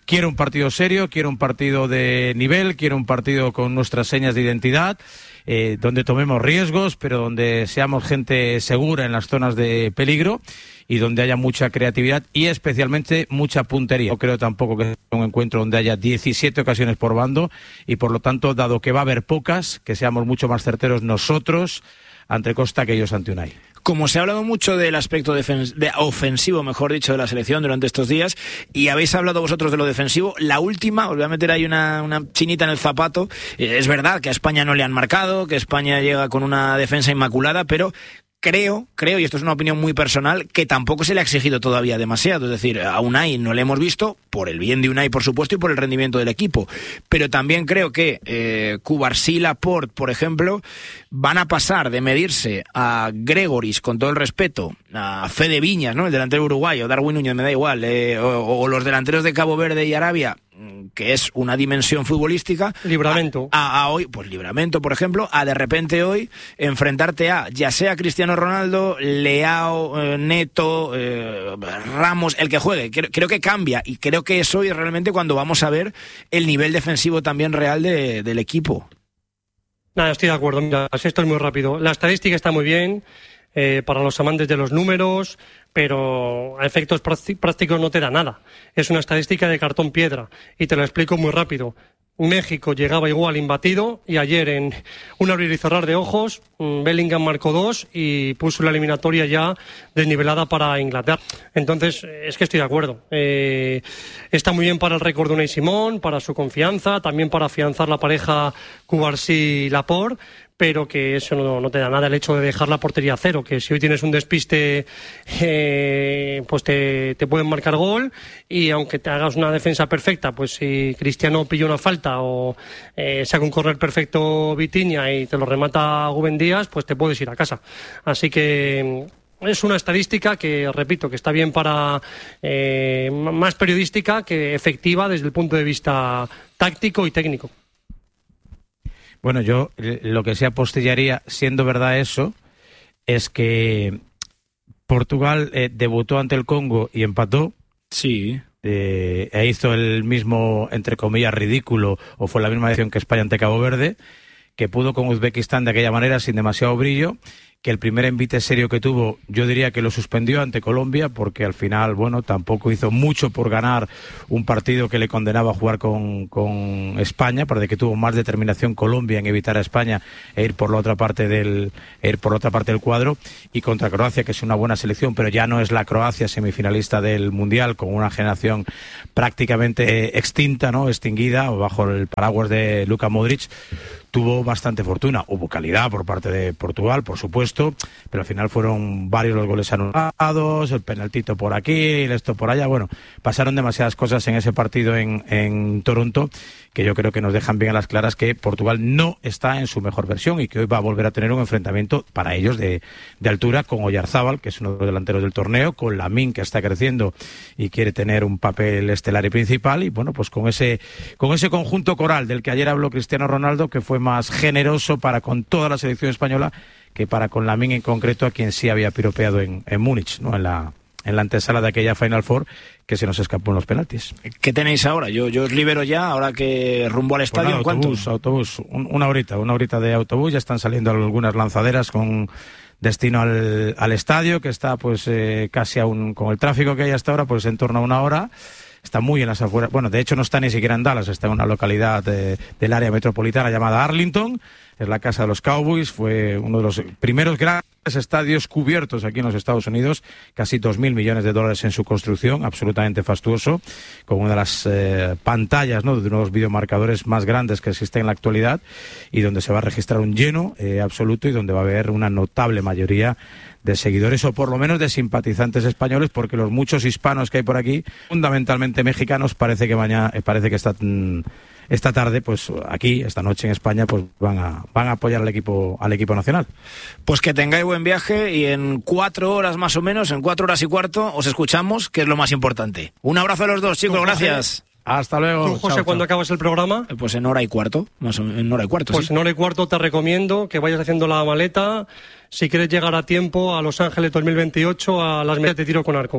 Quiero un partido serio, quiero un partido de nivel, quiero un partido con nuestras señas de identidad, donde tomemos riesgos, pero donde seamos gente segura en las zonas de peligro y donde haya mucha creatividad y especialmente mucha puntería. No creo tampoco que sea un encuentro donde haya 17 ocasiones por bando y, por lo tanto, dado que va a haber pocas, que seamos mucho más certeros nosotros ante Costa que ellos ante Unai. Como se ha hablado mucho del aspecto ofensivo, mejor dicho, de la selección durante estos días, y habéis hablado vosotros de lo defensivo, la última, os voy a meter ahí una chinita en el zapato. Es verdad que a España no le han marcado, que España llega con una defensa inmaculada, pero creo, y esto es una opinión muy personal, que tampoco se le ha exigido todavía demasiado. Es decir, a Unai no le hemos visto, por el bien de Unai, por supuesto, y por el rendimiento del equipo. Pero también creo que Cubarsí y Laporte, por ejemplo, van a pasar de medirse a Gregoris, con todo el respeto, a Fede Viñas, ¿no?, el delantero uruguayo, Darwin Núñez, me da igual, o los delanteros de Cabo Verde y Arabia, que es una dimensión futbolística. Livramento. A hoy, pues Livramento, por ejemplo, a de repente hoy enfrentarte a, ya sea Cristiano Ronaldo, Leao, Neto, Ramos, el que juegue. Creo que cambia, y creo que es hoy realmente cuando vamos a ver el nivel defensivo también real del equipo. Nada, estoy de acuerdo. Mira, esto es muy rápido. La estadística está muy bien para los amantes de los números, pero a efectos prácticos no te da nada. Es una estadística de cartón piedra, y te lo explico muy rápido. México llegaba igual imbatido, y ayer, en un abrir y cerrar de ojos, Bellingham marcó 2 y puso la eliminatoria ya desnivelada para Inglaterra. Entonces, es que estoy de acuerdo. Está muy bien para el récord de Unai Simón, para su confianza, también para afianzar la pareja Cubarsí-Laporte, pero que eso no te da nada el hecho de dejar la portería a cero, que si hoy tienes un despiste, pues te pueden marcar gol, y aunque te hagas una defensa perfecta, pues si Cristiano pilla una falta o saca un córner perfecto Vitinha y te lo remata Rubén Díaz, pues te puedes ir a casa. Así que es una estadística que, repito, que está bien para más periodística que efectiva desde el punto de vista táctico y técnico. Bueno, yo lo que sí apostillaría, siendo verdad eso, es que Portugal debutó ante el Congo y empató. Sí. E hizo el mismo, entre comillas, ridículo, o fue la misma acción que España ante Cabo Verde, que pudo con Uzbekistán de aquella manera sin demasiado brillo, que el primer envite serio que tuvo, yo diría que lo suspendió ante Colombia, porque al final, bueno, tampoco hizo mucho por ganar un partido que le condenaba a jugar con España, para que tuvo más determinación Colombia en evitar a España e ir por la otra parte del cuadro. Y contra Croacia, que es una buena selección, pero ya no es la Croacia semifinalista del Mundial, con una generación prácticamente extinta, ¿no?, extinguida, bajo el paraguas de Luka Modric. Tuvo bastante fortuna, hubo calidad por parte de Portugal, por supuesto, pero al final fueron varios los goles anulados, el penaltito por aquí, esto por allá. Bueno, pasaron demasiadas cosas en ese partido en Toronto, que yo creo que nos dejan bien a las claras que Portugal no está en su mejor versión, y que hoy va a volver a tener un enfrentamiento para ellos de altura con Oyarzábal, que es uno de los delanteros del torneo, con Lamine, que está creciendo y quiere tener un papel estelar y principal, y bueno, pues con ese conjunto coral del que ayer habló Cristiano Ronaldo, que fue más generoso para con toda la selección española que para con Lamine en concreto, a quien sí había piropeado en Múnich, ¿no?, en la antesala de aquella Final Four, que se nos escapó en los penaltis. ¿Qué tenéis ahora? Yo os libero ya, ahora que rumbo al estadio. Pues nada, autobús, una horita de autobús. Ya están saliendo algunas lanzaderas con destino al estadio, que está pues casi aún, con el tráfico que hay hasta ahora, pues en torno a una hora. Está muy en las afueras. Bueno, de hecho no está ni siquiera en Dallas, está en una localidad del área metropolitana llamada Arlington. Es la casa de los Cowboys, fue uno de los primeros grandes estadios cubiertos aquí en los Estados Unidos, casi $2.000 millones en su construcción, absolutamente fastuoso, con una de las pantallas, ¿no?, de uno de los videomarcadores más grandes que existen en la actualidad, y donde se va a registrar un lleno absoluto, y donde va a haber una notable mayoría de seguidores, o por lo menos de simpatizantes españoles, porque los muchos hispanos que hay por aquí, fundamentalmente mexicanos, parece que esta tarde, pues aquí, esta noche en España, pues van a apoyar al equipo nacional. Pues que tengáis buen viaje, y en 4 horas más o menos, en 4 horas y cuarto, os escuchamos, que es lo más importante. Un abrazo a los dos, chicos, gracias. Hasta luego. ¿Tú, José, cuándo acabas el programa? Pues en hora y cuarto, más o menos, en hora y cuarto. Pues sí. En hora y cuarto te recomiendo que vayas haciendo la maleta, si quieres llegar a tiempo a Los Ángeles 2028, a las medias de tiro con arco.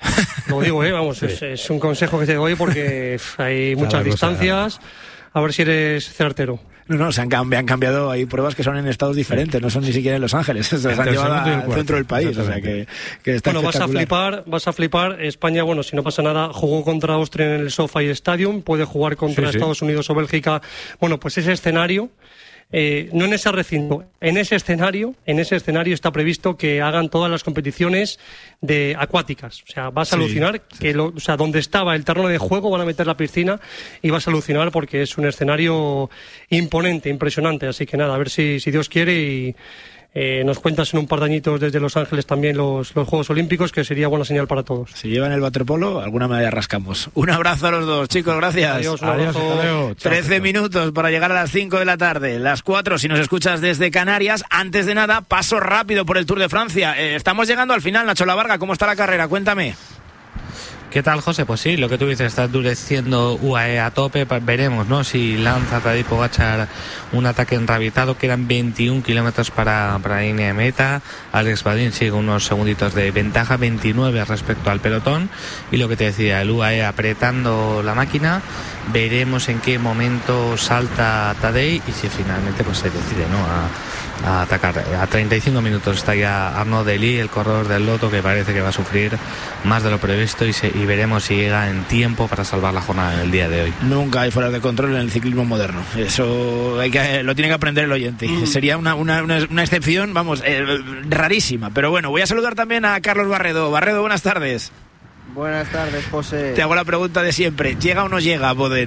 Lo digo, vamos, sí. es un consejo que te doy porque hay muchas distancias. A ver si eres certero. No, han cambiado, hay pruebas que son en estados diferentes, no son ni siquiera en Los Ángeles, se han llevado al centro del país, o sea que está espectacular. vas a flipar. España, bueno, si no pasa nada, jugó contra Austria en el SoFi Stadium, puede jugar contra Estados Unidos o Bélgica. Bueno, pues ese escenario, no en ese recinto, en ese escenario está previsto que hagan todas las competiciones de acuáticas. O sea, vas a alucinar que donde estaba el terreno de juego van a meter la piscina y vas a alucinar porque es un escenario imponente, impresionante. Así que nada, a ver si Dios quiere y nos cuentas en un par de añitos desde Los Ángeles también los Juegos Olímpicos, que sería buena señal para todos. Si llevan el waterpolo, alguna medalla rascamos. Un abrazo a los dos, chicos, gracias. Adiós. 13 minutos para llegar a las 5 de la tarde, las 4 si nos escuchas desde Canarias. Antes de nada, paso rápido por el Tour de Francia. Estamos llegando al final, Nacho Lavarga, ¿cómo está la carrera? Cuéntame. ¿Qué tal, José? Pues sí, lo que tú dices, está endureciendo UAE a tope. Veremos, ¿no?, si lanza Tadej Pogačar un ataque enrabitado. Quedan 21 kilómetros para la línea de meta. Alex Badin sigue unos segunditos de ventaja, 29 respecto al pelotón. Y lo que te decía, el UAE apretando la máquina. Veremos en qué momento salta Tadej y si finalmente pues se decide, ¿no?, a atacar. A 35 minutos está ya Arnaud Delis, el corredor del Lotto, que parece que va a sufrir más de lo previsto y veremos si llega en tiempo para salvar la jornada en el día de hoy. Nunca hay fuera de control en el ciclismo moderno. Eso lo tiene que aprender el oyente. Sería una excepción, vamos, rarísima. Pero bueno, voy a saludar también a Carlos Barredo. Barredo, buenas tardes. Buenas tardes, José. Te hago la pregunta de siempre. ¿Llega o no llega Bodén?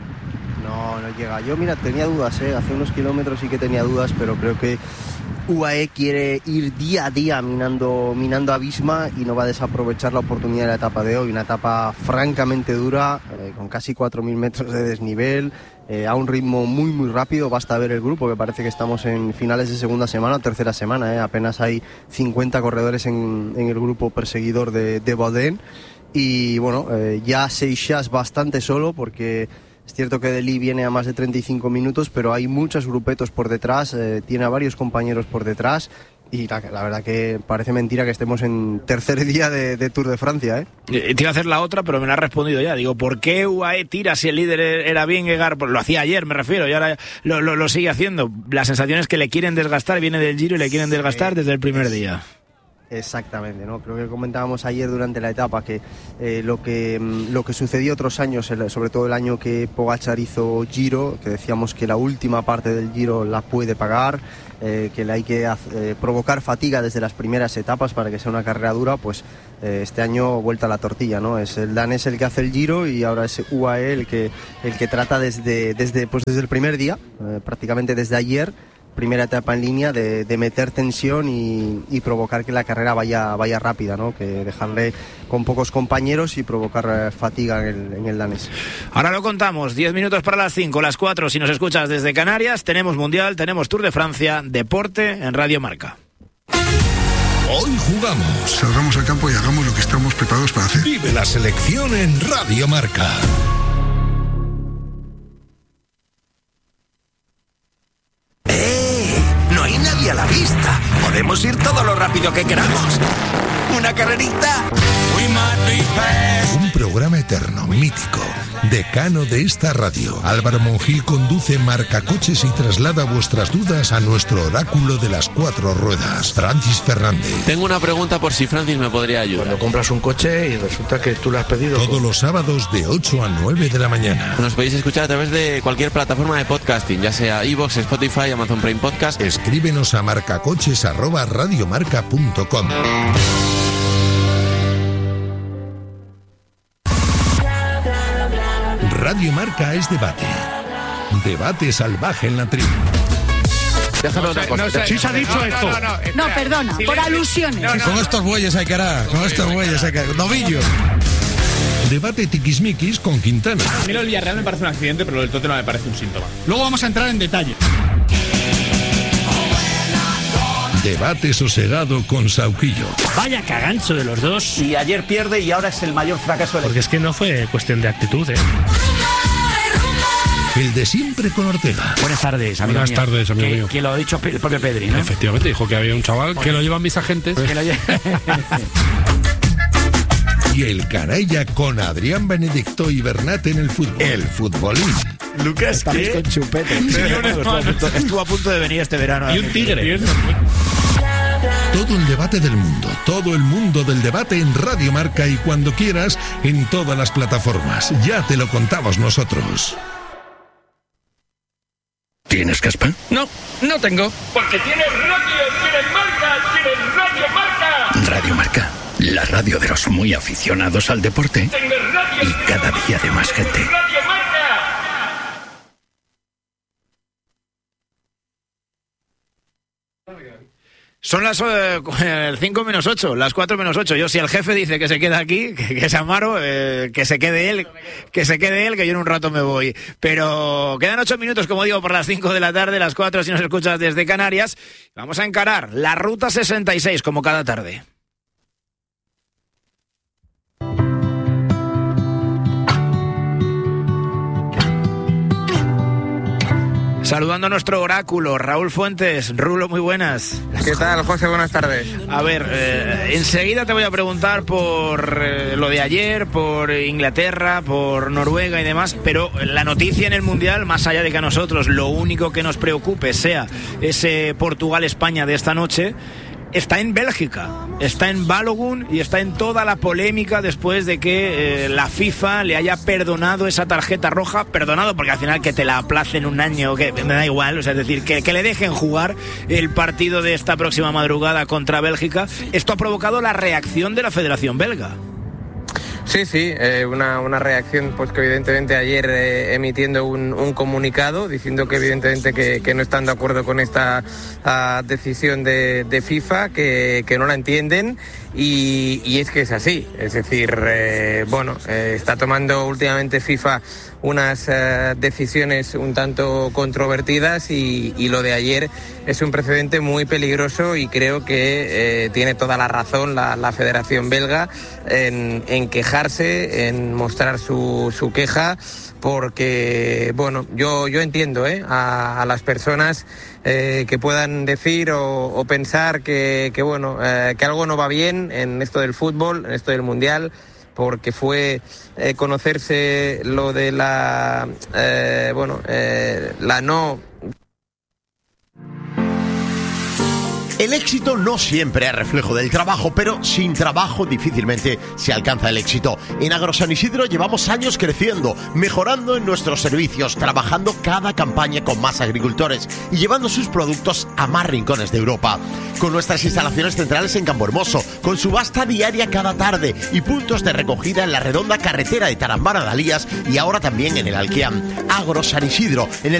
No llega. Yo, mira, tenía dudas, hace unos kilómetros sí que tenía dudas, pero creo que UAE quiere ir día a día minando a Visma y no va a desaprovechar la oportunidad de la etapa de hoy. Una etapa francamente dura, con casi 4.000 metros de desnivel, a un ritmo muy muy rápido. Basta ver el grupo, que parece que estamos en finales de segunda semana o tercera semana. Apenas hay 50 corredores en el grupo perseguidor de Bodén. Y bueno, ya Seixas bastante solo, porque es cierto que Delis viene a más de 35 minutos, pero hay muchos grupetos por detrás, tiene a varios compañeros por detrás. Y la verdad que parece mentira que estemos en tercer día de Tour de Francia, Te iba a hacer la otra, pero me la has respondido ya. Digo, ¿por qué UAE tira si el líder era Vingegaard? Pues lo hacía ayer, me refiero, y ahora lo sigue haciendo. La sensación es que le quieren desgastar, viene del Giro y le quieren desgastar desde el primer día. Exactamente, ¿no? Creo que comentábamos ayer durante la etapa que lo que sucedió otros años, sobre todo el año que Pogačar hizo Giro, que decíamos que la última parte del Giro la puede pagar, que le hay que provocar fatiga desde las primeras etapas para que sea una carrera dura, pues este año vuelta a la tortilla, ¿no? Es el danés el que hace el Giro y ahora es UAE el que trata desde el primer día, prácticamente desde ayer, primera etapa en línea, de meter tensión y provocar que la carrera vaya rápida, ¿no? Que dejarle con pocos compañeros y provocar fatiga en el danés. Ahora lo contamos, 10 minutos para las 5, las 4 si nos escuchas desde Canarias. Tenemos Mundial, tenemos Tour de Francia, deporte en Radio Marca. Hoy jugamos. Salgamos al campo y hagamos lo que estamos preparados para hacer. Vive la selección en Radio Marca. No hay nadie a la vista. Podemos ir todo lo rápido que queramos. ¿Una carrerita? Un programa eterno, mítico, decano de esta radio. Álvaro Monjil conduce Marcacoches y traslada vuestras dudas a nuestro oráculo de las 4 ruedas, Francis Fernández. Tengo una pregunta por si Francis me podría ayudar. Cuando compras un coche y resulta que tú lo has pedido. Todos los sábados de 8 a 9 de la mañana. Nos podéis escuchar a través de cualquier plataforma de podcasting, ya sea iVoox, Spotify, Amazon Prime Podcast. Escríbenos a marcacoches@radiomarca.com. Radio Marca es debate. Debate salvaje en la tribu. Déjame una cosa. Sí se ha dicho esto. No, perdona, por alusiones. Con estos bueyes hay que hará. Novillo. Debate tiquismiquis con Quintana. A mí lo del Villarreal me parece un accidente, pero lo del Tottenham me parece un síntoma. Luego vamos a entrar en detalle. Debate sosegado con Sauquillo. Vaya cagancho de los dos. Y ayer pierde y ahora es el mayor fracaso del equipo. Porque es que no fue cuestión de actitud, El de siempre con Ortega. Buenas tardes, amigo. Buenas tardes, amigo mío. Que lo ha dicho el propio Pedri, ¿no? Efectivamente, dijo que había un chaval que lo llevan mis agentes. Y Y el Canalla con Adrián Benedicto y Bernat en el fútbol. El futbolín. Lucas, Estamos con chupete. Estuvo a punto de venir este verano. Y un tigre. Todo el debate del mundo, todo el mundo del debate en Radio Marca y cuando quieras en todas las plataformas. Ya te lo contamos nosotros. ¿Tienes caspa? No, no tengo. Porque tienes radio, tienes marca, tienes Radio Marca. Radio Marca, la radio de los muy aficionados al deporte y cada día de más gente. Radio Marca. Son las 5 menos 8, las 4 menos 8. Yo, si el jefe dice que se queda aquí, que es Amaro, que se quede él, que yo en un rato me voy. Pero quedan 8 minutos, como digo, por las 5 de la tarde, las 4 si nos escuchas desde Canarias. Vamos a encarar la Ruta 66, como cada tarde. Saludando a nuestro oráculo, Raúl Fuentes. Rulo, muy buenas. ¿Qué tal, José? Buenas tardes. A ver, enseguida te voy a preguntar por lo de ayer, por Inglaterra, por Noruega y demás, pero la noticia en el Mundial, más allá de que a nosotros lo único que nos preocupe sea ese Portugal-España de esta noche, está en Bélgica, está en Balogun y está en toda la polémica después de que la FIFA le haya perdonado esa tarjeta roja, perdonado porque al final que te la aplacen un año, que me da igual, o sea, es decir, que le dejen jugar el partido de esta próxima madrugada contra Bélgica. Esto ha provocado la reacción de la Federación Belga. Sí, una reacción pues que evidentemente ayer emitiendo un comunicado diciendo que evidentemente que no están de acuerdo con esta decisión de FIFA, que no la entienden y es que es así, es decir, está tomando últimamente FIFA unas decisiones un tanto controvertidas y lo de ayer es un precedente muy peligroso y creo que tiene toda la razón la Federación Belga en quejarse, en mostrar su queja, porque yo entiendo a las personas que puedan decir o pensar que algo no va bien en esto del fútbol, en esto del Mundial, porque fue conocerse lo de la no. El éxito no siempre es reflejo del trabajo, pero sin trabajo difícilmente se alcanza el éxito. En Agrosan Isidro llevamos años creciendo, mejorando en nuestros servicios, trabajando cada campaña con más agricultores y llevando sus productos a más rincones de Europa. Con nuestras instalaciones centrales en Campohermoso, con subasta diaria cada tarde y puntos de recogida en la redonda carretera de Tarambana de Alías y ahora también en el Alquiam. Agrosan Isidro, en el